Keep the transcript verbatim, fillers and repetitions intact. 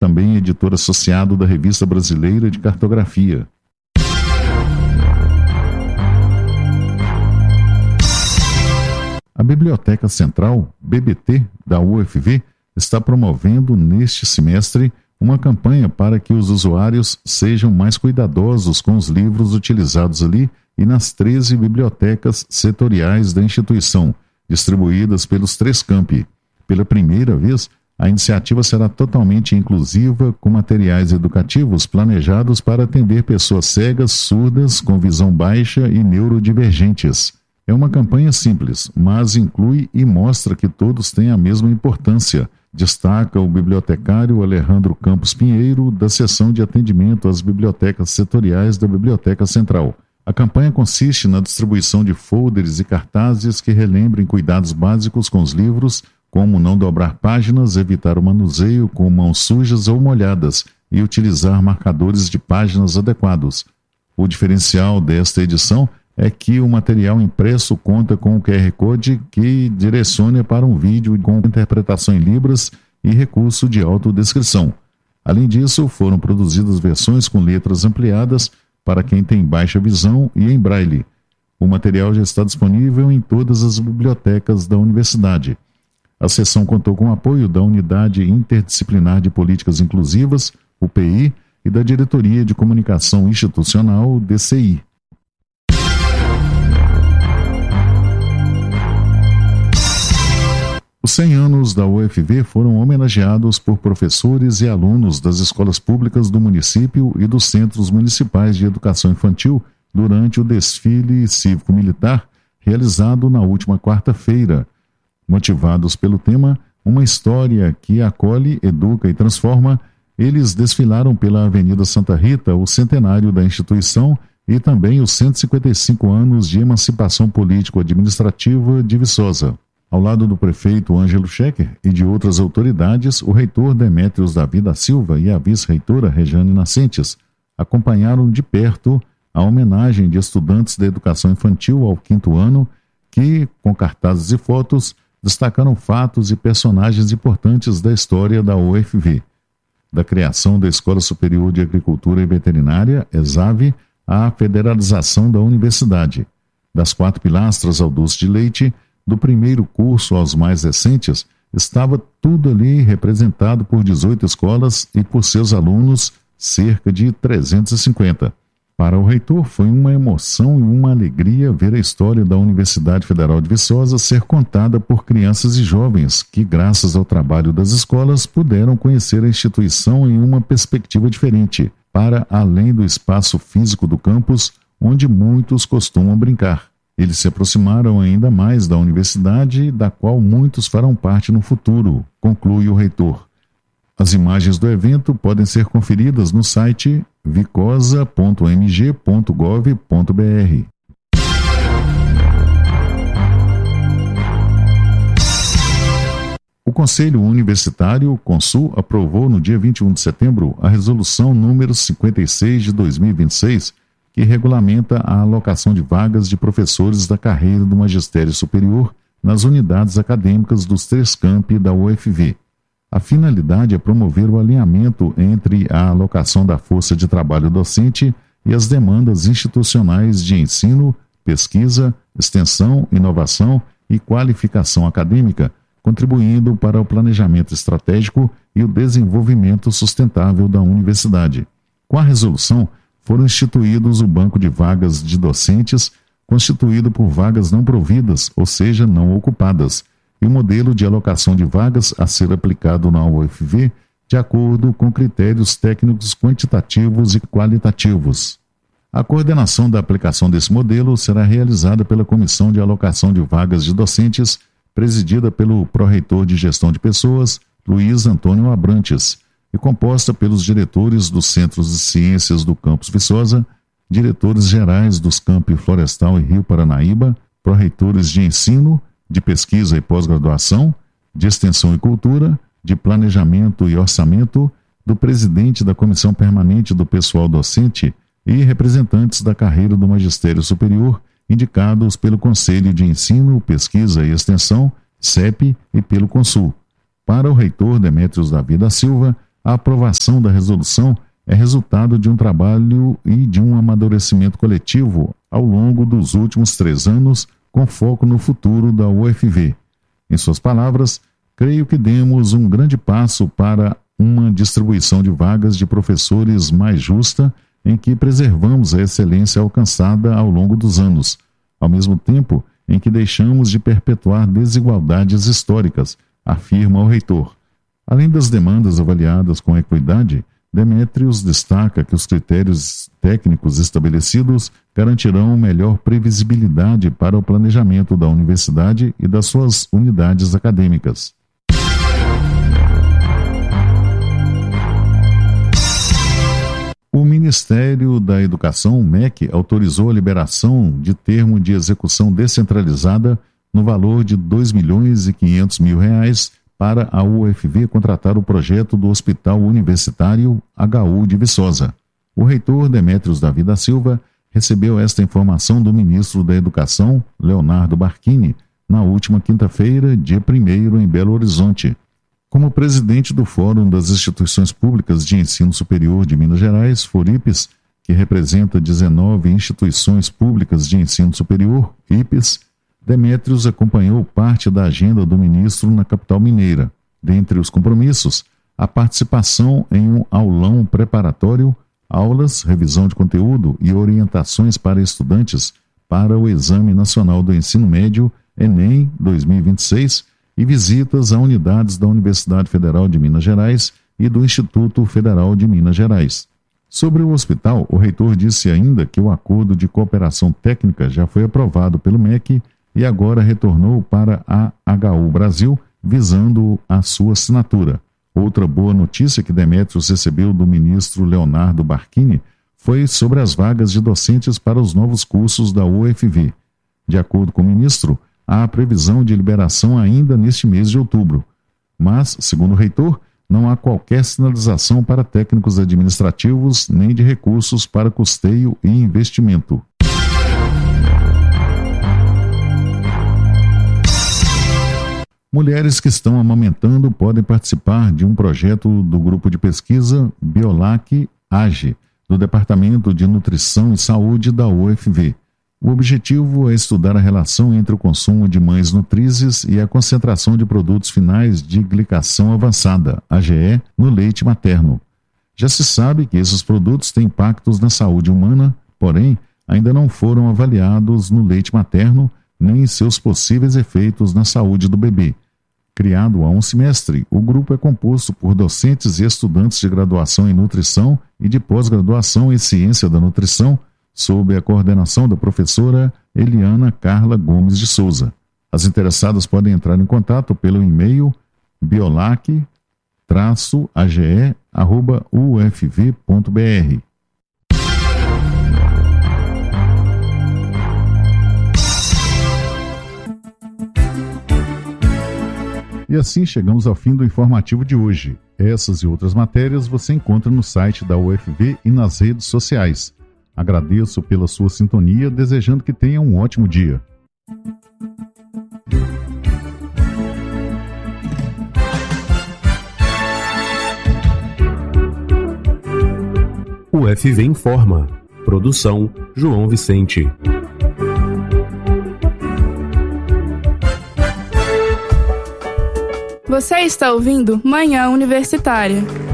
também editor associado da Revista Brasileira de Cartografia. A Biblioteca Central, B B T, da U F V, está promovendo neste semestre uma campanha para que os usuários sejam mais cuidadosos com os livros utilizados ali e nas treze bibliotecas setoriais da instituição, distribuídas pelos três campi. Pela primeira vez, a iniciativa será totalmente inclusiva, com materiais educativos planejados para atender pessoas cegas, surdas, com visão baixa e neurodivergentes. É uma campanha simples, mas inclui e mostra que todos têm a mesma importância, destaca o bibliotecário Alejandro Campos Pinheiro, da seção de atendimento às bibliotecas setoriais da Biblioteca Central. A campanha consiste na distribuição de folders e cartazes que relembrem cuidados básicos com os livros, como não dobrar páginas, evitar o manuseio com mãos sujas ou molhadas e utilizar marcadores de páginas adequados. O diferencial desta edição é que o material impresso conta com o Q R Code que direciona para um vídeo com interpretação em libras e recurso de autodescrição. Além disso, foram produzidas versões com letras ampliadas para quem tem baixa visão e em braille. O material já está disponível em todas as bibliotecas da universidade. A sessão contou com o apoio da Unidade Interdisciplinar de Políticas Inclusivas, U P I, e da Diretoria de Comunicação Institucional, D C I. Os cem anos da U F V foram homenageados por professores e alunos das escolas públicas do município e dos centros municipais de educação infantil durante o desfile cívico-militar realizado na última quarta-feira. Motivados pelo tema Uma História que Acolhe, Educa e Transforma, eles desfilaram pela Avenida Santa Rita o centenário da instituição e também os cento e cinquenta e cinco anos de emancipação político-administrativa de Viçosa. Ao lado do prefeito Ângelo Schecker e de outras autoridades, o reitor Demétrios Davi da Silva e a vice-reitora Rejane Nascentes acompanharam de perto a homenagem de estudantes da educação infantil ao quinto ano que, com cartazes e fotos, destacaram fatos e personagens importantes da história da U F V. Da criação da Escola Superior de Agricultura e Veterinária, ESAV, à federalização da universidade. Das quatro pilastras ao doce de leite, do primeiro curso aos mais recentes, estava tudo ali representado por dezoito escolas e por seus alunos, cerca de trezentos e cinquenta. Para o reitor foi uma emoção e uma alegria ver a história da Universidade Federal de Viçosa ser contada por crianças e jovens que, graças ao trabalho das escolas, puderam conhecer a instituição em uma perspectiva diferente, para além do espaço físico do campus, onde muitos costumam brincar. Eles se aproximaram ainda mais da universidade, da qual muitos farão parte no futuro, conclui o reitor. As imagens do evento podem ser conferidas no site vicosa ponto m g ponto gov ponto b r. O Conselho Universitário, Consul, aprovou no dia vinte e um de setembro a Resolução número cinquenta e seis de dois mil e vinte e seis, que regulamenta a alocação de vagas de professores da carreira do magistério superior nas unidades acadêmicas dos três campi da U F V. A finalidade é promover o alinhamento entre a alocação da força de trabalho docente e as demandas institucionais de ensino, pesquisa, extensão, inovação e qualificação acadêmica, contribuindo para o planejamento estratégico e o desenvolvimento sustentável da universidade. Com a resolução, foram instituídos o banco de vagas de docentes, constituído por vagas não providas, ou seja, não ocupadas, e o modelo de alocação de vagas a ser aplicado na U F V de acordo com critérios técnicos quantitativos e qualitativos. A coordenação da aplicação desse modelo será realizada pela Comissão de Alocação de Vagas de Docentes, presidida pelo pró-reitor de Gestão de Pessoas, Luiz Antônio Abrantes, e composta pelos diretores dos Centros de Ciências do Campus Viçosa, diretores gerais dos campi Florestal e Rio Paranaíba, pró-reitores de Ensino, de Pesquisa e Pós-Graduação, de Extensão e Cultura, de Planejamento e Orçamento, do presidente da Comissão Permanente do Pessoal Docente e representantes da carreira do Magistério Superior, indicados pelo Conselho de Ensino, Pesquisa e Extensão, C E P, e pelo Consul. Para o reitor Demétrios Davi da Silva, A aprovação da resolução é resultado de um trabalho e de um amadurecimento coletivo ao longo dos últimos três anos, com foco no futuro da U F V. Em suas palavras, creio que demos um grande passo para uma distribuição de vagas de professores mais justa, em que preservamos a excelência alcançada ao longo dos anos, ao mesmo tempo em que deixamos de perpetuar desigualdades históricas, afirma o reitor. Além das demandas avaliadas com equidade, Demétrios destaca que os critérios técnicos estabelecidos garantirão melhor previsibilidade para o planejamento da universidade e das suas unidades acadêmicas. O Ministério da Educação, M E C, autorizou a liberação de termo de execução descentralizada no valor de dois milhões e quinhentos mil reais para a U F V contratar o projeto do Hospital Universitário H U de Viçosa. O reitor Demétrios Davi da Silva recebeu esta informação do ministro da Educação, Leonardo Barquini, na última quinta-feira, dia primeiro, em Belo Horizonte. Como presidente do Fórum das Instituições Públicas de Ensino Superior de Minas Gerais, FORIPES, que representa dezenove instituições públicas de ensino superior, I P E S, Demétrios acompanhou parte da agenda do ministro na capital mineira. Dentre os compromissos, a participação em um aulão preparatório, aulas, revisão de conteúdo e orientações para estudantes para o Exame Nacional do Ensino Médio, Enem dois mil e vinte e seis, e visitas a unidades da Universidade Federal de Minas Gerais e do Instituto Federal de Minas Gerais. Sobre o hospital, o reitor disse ainda que o acordo de cooperação técnica já foi aprovado pelo M E C e agora retornou para a H U Brasil, visando a sua assinatura. Outra boa notícia que Demétrios recebeu do ministro Leonardo Barquini foi sobre as vagas de docentes para os novos cursos da U F V. De acordo com o ministro, há a previsão de liberação ainda neste mês de outubro. Mas, segundo o reitor, não há qualquer sinalização para técnicos administrativos nem de recursos para custeio e investimento. Mulheres que estão amamentando podem participar de um projeto do grupo de pesquisa Biolac-Age, do Departamento de Nutrição e Saúde da U F V. O objetivo é estudar a relação entre o consumo de mães nutrizes e a concentração de produtos finais de glicação avançada, A G E, no leite materno. Já se sabe que esses produtos têm impactos na saúde humana, porém, ainda não foram avaliados no leite materno nem em seus possíveis efeitos na saúde do bebê. Criado há um semestre, o grupo é composto por docentes e estudantes de graduação em nutrição e de pós-graduação em ciência da nutrição, sob a coordenação da professora Eliana Carla Gomes de Souza. As interessadas podem entrar em contato pelo e-mail biolac a g e arroba u f v ponto b r. E assim chegamos ao fim do informativo de hoje. Essas e outras matérias você encontra no site da U F V e nas redes sociais. Agradeço pela sua sintonia, desejando que tenha um ótimo dia. U F V informa. Produção João Vicente. Você está ouvindo Manhã Universitária.